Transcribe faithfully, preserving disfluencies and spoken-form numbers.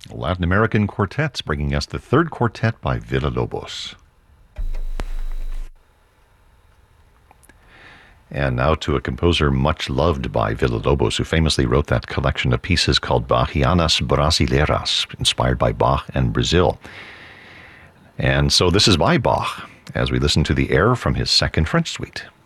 Latin American quartets, bringing us the third quartet by Villalobos. And now to a composer much loved by Villalobos, who famously wrote that collection of pieces called Bachianas Brasileiras, inspired by Bach and Brazil. And so this is by Bach, as we listen to the air from his second French suite.